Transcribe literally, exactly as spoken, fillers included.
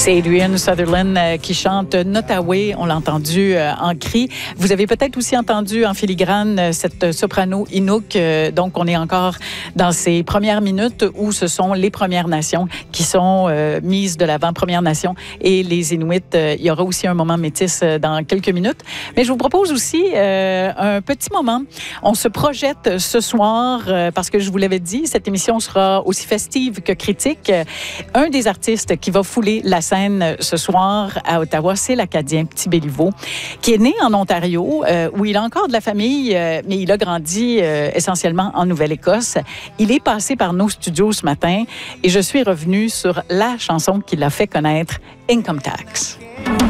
C'est Adrian Sutherland euh, qui chante Nottaway. On l'a entendu euh, en cri. Vous avez peut-être aussi entendu en filigrane euh, cette soprano Inuk. Euh, donc, on est encore dans ces premières minutes où ce sont les Premières Nations qui sont euh, mises de l'avant. Premières Nations et les Inuits. Euh, il y aura aussi un moment métis euh, dans quelques minutes. Mais je vous propose aussi euh, un petit moment. On se projette ce soir euh, parce que je vous l'avais dit, cette émission sera aussi festive que critique. Un des artistes qui va fouler la scène ce soir à Ottawa, c'est l'Acadien Petit Béliveau, qui est né en Ontario, euh, où il a encore de la famille, euh, mais il a grandi euh, essentiellement en Nouvelle-Écosse. Il est passé par nos studios ce matin et je suis revenue sur la chanson qui l'a fait connaître, Income Tax.